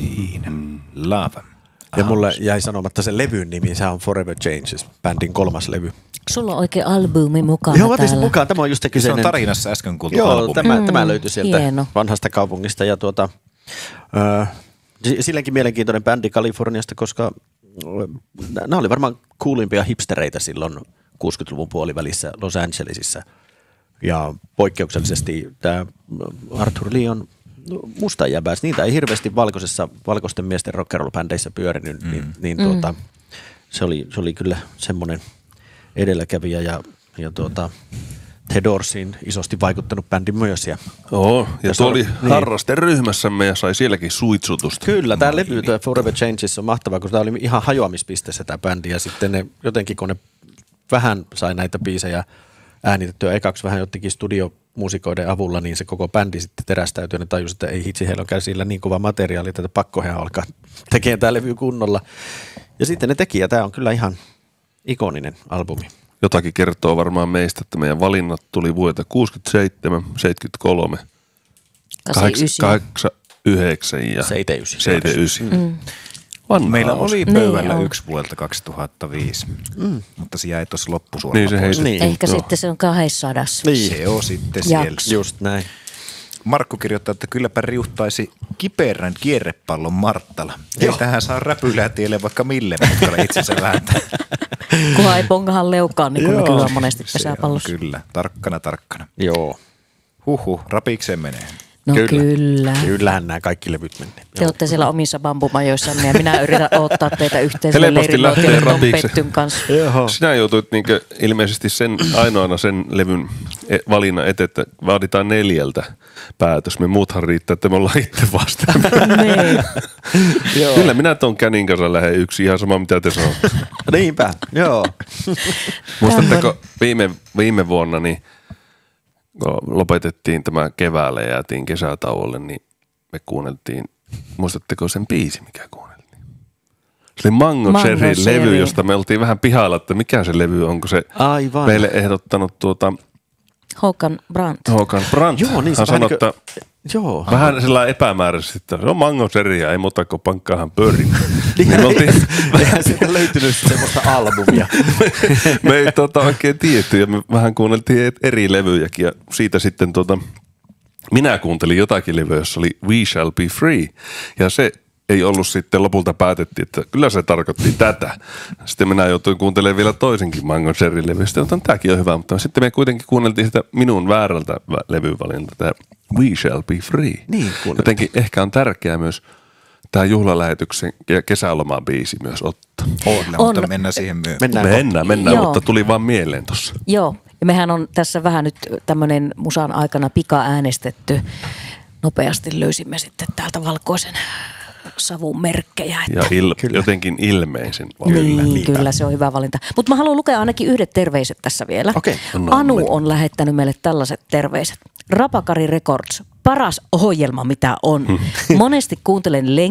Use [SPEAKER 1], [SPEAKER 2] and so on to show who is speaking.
[SPEAKER 1] siinä. Love.
[SPEAKER 2] Ja mulle jäi sanomatta sen levyn nimi, se on Forever Changes, bändin 3. levy.
[SPEAKER 3] Sulla on oikein albumi mukana
[SPEAKER 2] Joo, mä otin sen
[SPEAKER 3] täällä.
[SPEAKER 2] mukaan. Tämä on just se kyseinen.
[SPEAKER 1] Se on tarinassa äsken kuultu
[SPEAKER 2] Joo,
[SPEAKER 1] albumi.
[SPEAKER 2] tämä löytyi sieltä
[SPEAKER 3] hieno.
[SPEAKER 2] vanhasta kaupungista. Ja silläkin mielenkiintoinen bändi Kaliforniasta, koska nämä oli varmaan kuulimpia hipstereitä silloin 60-luvun puolivälissä Los Angelesissa. Ja poikkeuksellisesti tämä Arthur Lee on musta jäbäs. Niitä ei hirveästi valkoisten miesten rock'n'roll-bändeissä pyörinyt, se oli kyllä semmoinen edelläkävijä ja The Doorsiin isosti vaikuttanut bändi myös.
[SPEAKER 4] Joo, ja tuo oli harrasteryhmässämme ja sai sielläkin suitsutusta.
[SPEAKER 2] Kyllä, tämä levy Forever Changes on mahtavaa, kun tämä oli ihan hajoamispisteessä tämä bändi ja sitten ne jotenkin, kun ne vähän sai näitä biisejä äänitettyä ekaksi vähän jottikin studiomuusikoiden avulla, niin se koko bändi sitten terästäytyi ja ne tajusi, että ei hitsi, heillä on käsillä niin kova materiaali, että pakkohan alkaa tekemään tämä levy kunnolla. Ja sitten ne teki, ja tämä on kyllä ihan ikoninen albumi.
[SPEAKER 4] Jotakin kertoo varmaan meistä, että meidän valinnat tuli vuodelta 67, 73, 89 ja 79.
[SPEAKER 1] Meillä oli pöydällä yksi vuodelta 2005, mutta se jäi tuossa loppusuoralla pois.
[SPEAKER 3] Ehkä sitten se on 200.
[SPEAKER 1] Se on sitten siellä.
[SPEAKER 2] Just näin.
[SPEAKER 1] Markku kirjoittaa, että kylläpä riuhtaisi kiperän kierrepallon Marttala. Ei tähän saa räpylätielle vaikka mille mutkalla itsensä vääntää.
[SPEAKER 3] Kunhan ei pongahan leukaan, niin kuin nykyään monesti pesäpallossa.
[SPEAKER 1] Kyllä, tarkkana.
[SPEAKER 2] Joo.
[SPEAKER 1] Rapikseen menee.
[SPEAKER 3] No kyllä.
[SPEAKER 2] Kyllähän nämä kaikki levyt menneet.
[SPEAKER 3] Te olette siellä omissa bambumajoissanne ja minä yritän odottaa teitä yhteiselle
[SPEAKER 4] helposti lähtee rapiksi.
[SPEAKER 3] Pettyn kanssa.
[SPEAKER 4] Sinä joutuit ilmeisesti ainoana sen levyn valinnan eteen, että vaaditaan 4 päätös. Me muuthan riittää, että me ollaan itse vastaan. Kyllä minä ton Känin kanssa lähden yksi, ihan sama mitä te sanotte.
[SPEAKER 2] Niinpä, joo.
[SPEAKER 4] Muistatteko viime vuonna, niin kun lopetettiin tämä keväällä ja jäätiin kesätauolle, niin me kuunneltiin, muistatteko sen biisi, mikä kuunneltiin? Se oli Mango Cherry levy, josta me oltiin vähän pihalla, että mikä se levy on, kun se meille ehdottanut
[SPEAKER 3] Håkan Brandt.
[SPEAKER 2] Joo, niin
[SPEAKER 4] hän sanoi, että vähän sellainen epämääräisesti, että se on Mango Cherry ja ei muuta kuin pankkaahan pörin.
[SPEAKER 2] Eihän sieltä löytynyt semmoista albumia.
[SPEAKER 4] Me ei oikein tiedetty ja me vähän kuunneltiin eri levyjäkin ja siitä sitten minä kuuntelin jotakin levyä, jossa oli We Shall Be Free ja se ei ollut sitten lopulta päätettiin, että kyllä se tarkoitti tätä. Sitten minä joutuin kuuntelemaan vielä toisenkin Mango Cherry-levy. Sitten tämäkin on hyvä, mutta sitten me kuitenkin kuunneltiin sitä minun väärältä levyvalinta, tämä We Shall Be Free.
[SPEAKER 2] Niin,
[SPEAKER 4] jotenkin ehkä on tärkeää myös tämä juhlalähetyksen ja kesäloman biisi myös ottaa.
[SPEAKER 1] Mutta mennään siihen myöhemmin.
[SPEAKER 4] Mennään, mutta tuli vaan mieleen tuossa.
[SPEAKER 3] Joo, ja mehän on tässä vähän nyt tämmöinen musan aikana pika-äänestetty. Nopeasti löysimme sitten täältä valkoisen savun merkkejä.
[SPEAKER 4] Ja jotenkin ilmeisen
[SPEAKER 3] niin, kyllä se on hyvä valinta. Mutta mä haluan lukea ainakin yhdet terveiset tässä vielä.
[SPEAKER 2] Okay.
[SPEAKER 3] Anu on lähettänyt meille tällaiset terveiset. Rapakari Records, paras ohjelma mitä on. Monesti kuuntelen